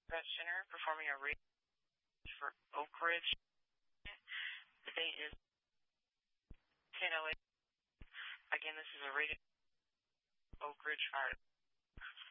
Dispatch Center performing a radio for Oak Ridge. The date is 10:08. Again, this is a radio Oak Ridge Fire.